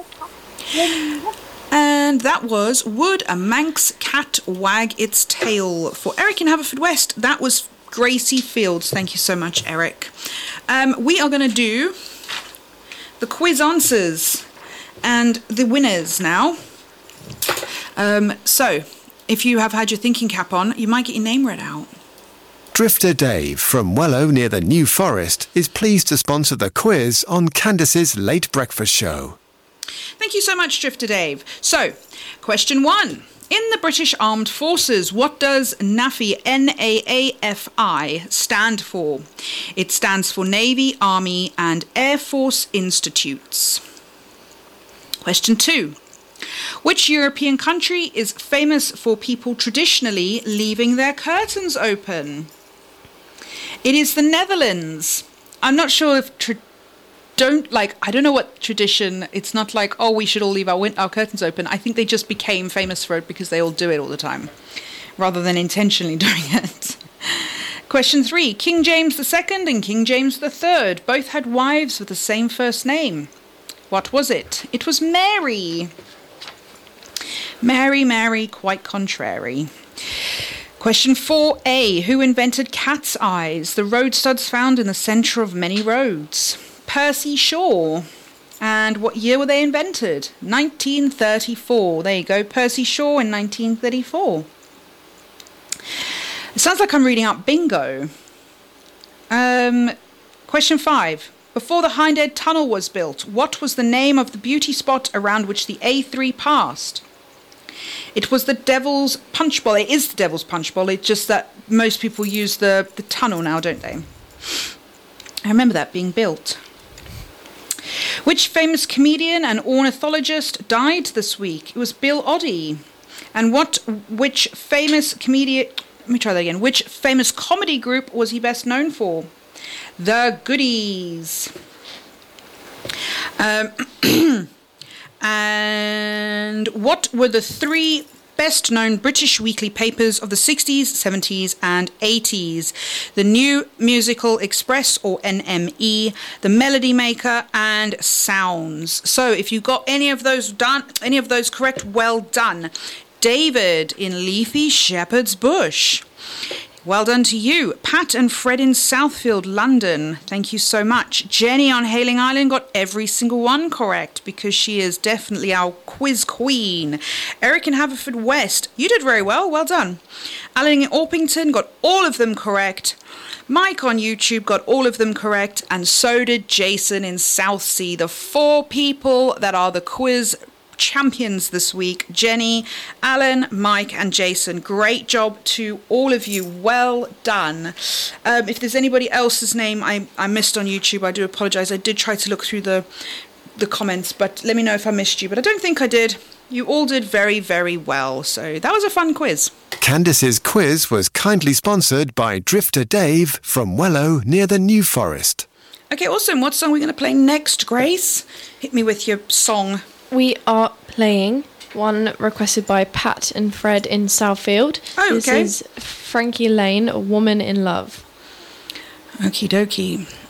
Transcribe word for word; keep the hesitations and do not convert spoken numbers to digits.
And that was Would a Manx Cat Wag Its Tail? For Eric in Haverfordwest, that was Gracie Fields. Thank you so much, Eric. Um, we are going to do the quiz answers and the winners now. Um, so, if you have had your thinking cap on, you might get your name read out. Drifter Dave from Wellow near the New Forest is pleased to sponsor the quiz on Candace's Late Breakfast Show. Thank you so much, Drifter Dave. So, question one. In the British Armed Forces, what does NAAFI, N A A F I, stand for? It stands for Navy, Army and Air Force Institutes. Question two. Which European country is famous for people traditionally leaving their curtains open? It is the Netherlands. I'm not sure if... Tra- don't like I don't know what tradition. It's not like, oh, we should all leave our win- our curtains open. I think they just became famous for it because they all do it all the time rather than intentionally doing it. Question three. King James the Second and King James the Third both had wives with the same first name. What was it? It was Mary. Mary, Mary, quite contrary. Question four A. Who invented cat's eyes, the road studs found in the centre of many roads? Percy Shaw. And what year were they invented? nineteen thirty-four. There you go, Percy Shaw in nineteen thirty-four. It sounds like I'm reading out bingo. Um, question five. Before the Hindhead Tunnel was built, what was the name of the beauty spot around which the A three passed? It was the Devil's Punch Bowl. It is the Devil's Punch Bowl. It's just that most people use the, the tunnel now, don't they? I remember that being built. Which famous comedian and ornithologist died this week? It was Bill Oddie. And what? Which famous comedian... Let me try that again. Which famous comedy group was he best known for? The Goodies. Um, and what were the three best-known British weekly papers of the sixties, seventies and eighties? The New Musical Express, or N M E, The Melody Maker and Sounds. So if you got any of those done, any of those correct, well done. David in leafy Shepherd's Bush. Well done to you. Pat and Fred in Southfield, London. Thank you so much. Jenny on Hailing Island got every single one correct because she is definitely our quiz queen. Eric in Haverfordwest, you did very well. Well done. Alan in Orpington got all of them correct. Mike on YouTube got all of them correct. And so did Jason in Southsea. The four people that are the quiz champions this week. Jenny, Alan, Mike and Jason. Great job to all of you. Well done. Um, if there's anybody else's name I, I missed on YouTube, I do apologise. I did try to look through the the comments, but let me know if I missed you. But I don't think I did. You all did very, very well. So that was a fun quiz. Candace's quiz was kindly sponsored by Drifter Dave from Wellow near the New Forest. Okay, awesome. What song are we going to play next, Grace? Hit me with your song. We are playing one requested by Pat and Fred in Southfield. Oh, okay. This is Frankie Lane, A Woman in Love. Okie dokie.